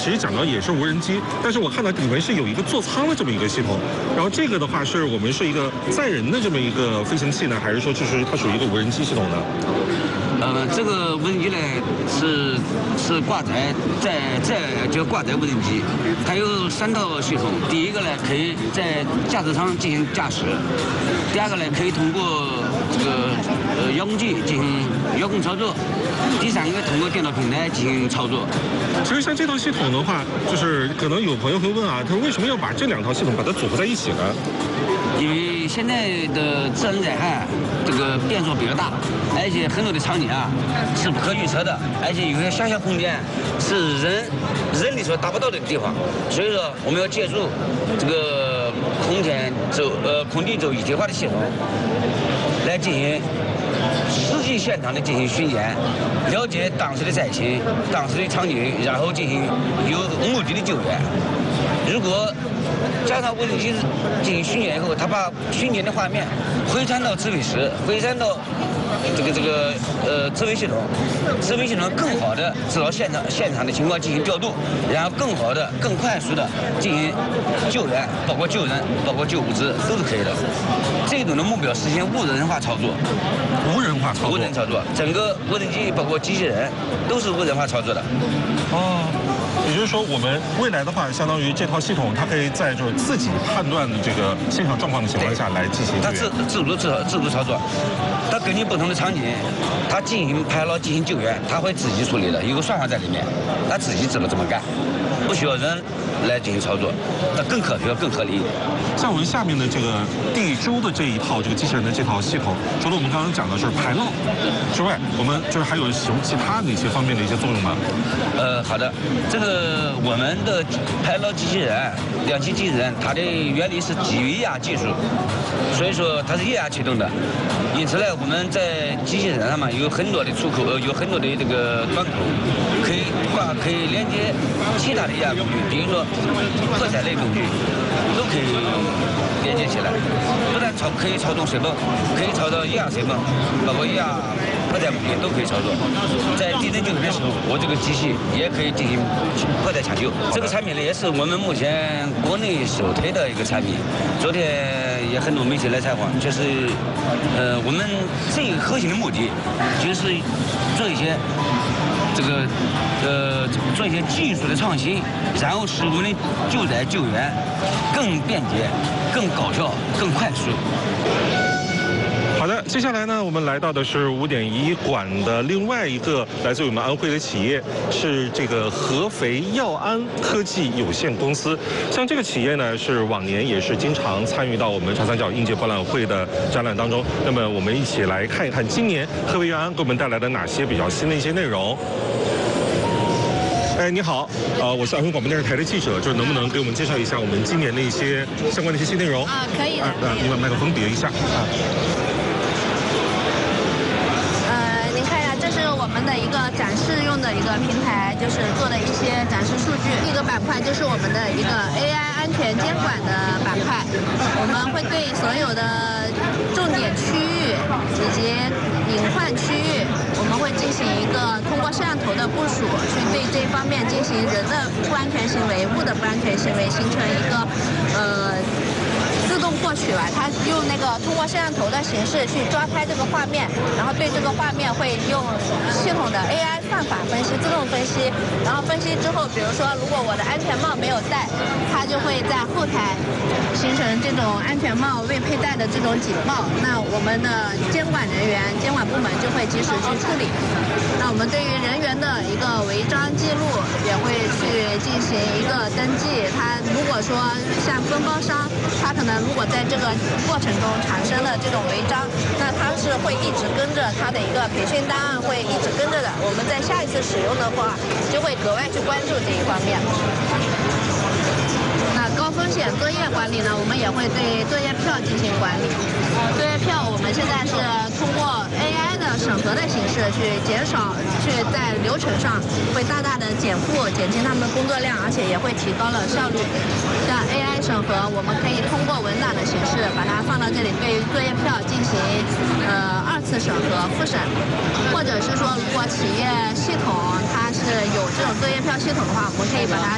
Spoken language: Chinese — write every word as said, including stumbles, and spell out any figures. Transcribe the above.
其实讲到也是无人机，但是我看到里面是有一个座舱的这么一个系统。然后这个的话是我们是一个载人的这么一个飞行器呢，还是说就是它属于一个无人机系统呢？ 呃，这个无人机呢是是挂载在在就挂载无人机，它有三套系统。第一个呢可以在驾驶舱进行驾驶，第二个呢可以通过这个呃遥控器进行遥控操作，第三个通过电脑平台进行操作。 其实像这套系统的话，就是可能有朋友会问啊，他说为什么要把这两套系统把它组合在一起呢？ 因为现在的自然灾害这个变数比较大，而且很多的场景啊是不可预测的，而且有些想象空间是人人力所达不到的地方，所以说我们要借助这个空天轴呃空地轴一体化的系统来进行实际现场的进行巡检，了解当时的灾情、当时的场景，然后进行有目的的救援。如果加上无人机进行巡检以后，它把巡检的画面回传到指挥室，回传到这个这个呃指挥系统，指挥系统更好的知道现场现场的情况进行调度，然后更好的、更快速的进行救援，包括救人、包括救物资都是可以的。这种的目标实现无人化操作， 无人化操作， 无人操作，整个无人机包括机器人都是无人化操作的。 哦。也就是说，我们未来的话，相当于这套系统，它可以在就是自己判断的这个现场状况的情况下来进行。 它自自主自自主操作，它根据不同的场景，它进行排劳、进行救援，它会自己处理的，有个算法在里面，它自己知道怎么干，不需要人来进行操作，它更科学、更合理。 像我们下面的这个地猪的这一套这个机器人的这套系统，除了我们刚刚讲的是排涝之外，我们就是还有什么其他哪些方面的一些作用吗？ 呃，好的，这个我们的排涝机器人、两栖机器人，它的原理是基于液压技术，所以说它是液压驱动的。因此呢，我们在机器人上面有很多的出口，呃，有很多的这个端口，可以挂，可以连接其他的液压工具，比如说破载类工具，都可以连接起来。不但操可以操纵水泵，可以操作液压水泵，包括液压破载工具都可以操作。在地震救援的时候，我这个机器也可以进行破载抢救。这个产品呢，也是我们目前国内首推的一个产品。昨天也很多媒体来采访，就是呃，我们最核心的目的就是做一些这个呃做一些技术的创新，然后使我们的救灾救援更便捷、更高效、更快速。 好的，接下来呢，我们来到的是五点一馆的另外一个来自于我们安徽的企业，是这个合肥耀安科技有限公司。像这个企业呢，是往年也是经常参与到我们长三角应届博览会的展览当中。那么我们一起来看一看今年合肥耀安给我们带来的哪些比较新的一些内容。哎，你好，呃，我是安徽广播电视台的记者，就是能不能给我们介绍一下我们今年的一些相关的一些新内容？ 啊，可以的。 啊，啊你把麦克风别一下啊。 我们的一个展示用的一个平台，就是做的一些展示数据。第一个板块就是我们的一个 A I 安全监管的板块，我们会对所有的重点区域以及隐患区域，我们会进行一个通过摄像头的部署，去对这方面进行人的不安全行为、物的不安全行为形成一个呃。自动获取吧，它用那个通过摄像头的形式去抓拍这个画面，然后对这个画面会用系统的 A I 算法分析，自动分析，然后分析之后，比如说如果我的安全帽没有戴，它就会在后台形成这种安全帽未佩戴的这种警报，那我们的监管人员、监管部门就会及时去处理。那我们对于人员的一个违章记录也会去进行一个登记，它如果说像分包商，他可能如果在这个过程中产生了这种违章，那他是会一直跟着他的一个培训档案会一直跟着的。我们在下一次使用的话，就会格外去关注这一方面。那高风险作业管理呢，我们也会对作业票进行管理。作业票我们现在是通过 A I 的审核的形式去减少，去在流程上会大大的减负、减轻他们的工作量，而且也会提高了效率。像 A I 审核，我们可以通过文档的形式把它放到这里，对于作业票进行呃二次审核、复审，或者是说如果企业系统它是有这种作业票系统的话，我们可以把它